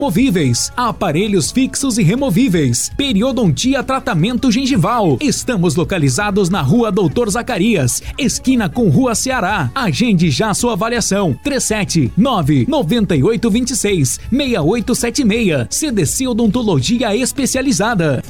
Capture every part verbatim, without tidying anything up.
Removíveis, aparelhos fixos e removíveis, periodontia tratamento gengival. Estamos localizados na Rua Doutor Zacarias, esquina com Rua Ceará. Agende já sua avaliação. três sete nove, nove oito dois seis, seis oito sete seis. C D C Odontologia Especializada.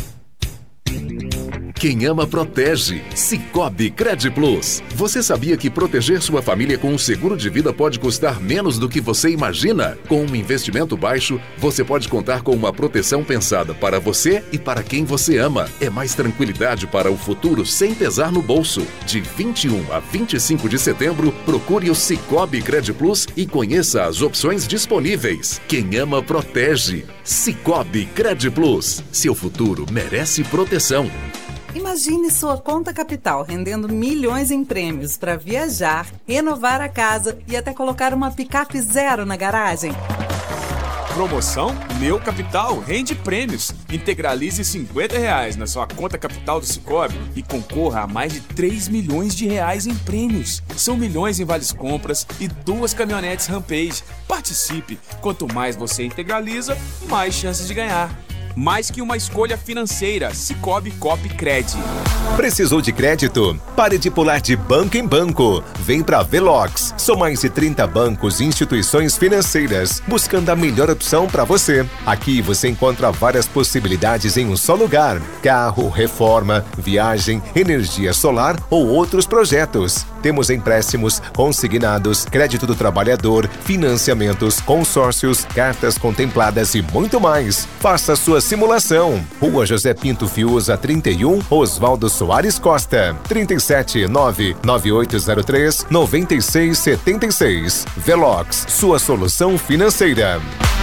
Quem ama, protege. Sicoob Credplus. Você sabia que proteger sua família com um seguro de vida pode custar menos do que você imagina? Com um investimento baixo, você pode contar com uma proteção pensada para você e para quem você ama. É mais tranquilidade para o futuro sem pesar no bolso. De vinte e um a vinte e cinco de setembro, procure o Sicoob Credplus e conheça as opções disponíveis. Quem ama, protege. Sicoob Credplus. Seu futuro merece proteção. Imagine sua conta capital rendendo milhões em prêmios para viajar, renovar a casa e até colocar uma picape zero na garagem. Promoção Meu Capital rende prêmios. Integralize cinquenta reais na sua conta capital do Sicoob e concorra a mais de três milhões de reais em prêmios. São milhões em vales compras e duas caminhonetes Rampage. Participe! Quanto mais você integraliza, mais chances de ganhar. Mais que uma escolha financeira, Sicoob Cop Cred. Precisou de crédito? Pare de pular de banco em banco. Vem para Velox. São mais de trinta bancos e instituições financeiras, buscando a melhor opção para você. Aqui você encontra várias possibilidades em um só lugar. Carro, reforma, viagem, energia solar ou outros projetos. Temos empréstimos, consignados, crédito do trabalhador, financiamentos, consórcios, cartas contempladas e muito mais. Faça sua simulação. Rua José Pinto Fiuza, trinta e um, Oswaldo Soares Costa. trinta e sete nove, nove oito zero três, nove seis sete seis. Velox, sua solução financeira.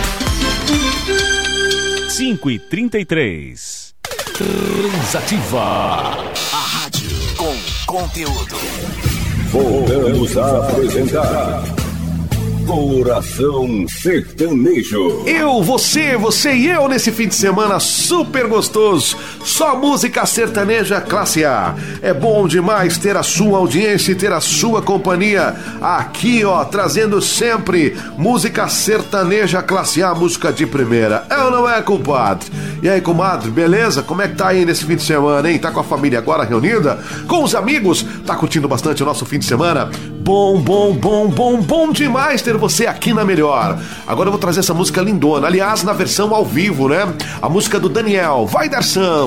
cinco e trinta e três. Transativa. A rádio com conteúdo. Voltamos a apresentar Coração Sertanejo. Eu, você, você e eu nesse fim de semana super gostoso. Só música sertaneja classe A. É bom demais ter a sua audiência e ter a sua companhia aqui, ó, trazendo sempre música sertaneja classe A, música de primeira. É ou não é, compadre? E aí, comadre, beleza? Como é que tá aí nesse fim de semana, hein? Tá com a família agora reunida? Com os amigos? Tá curtindo bastante o nosso fim de semana? Bom, bom, bom, bom, bom demais ter você aqui na Melhor. Agora eu vou trazer essa música lindona, aliás, na versão ao vivo, né? A música do Daniel, Vai Darção.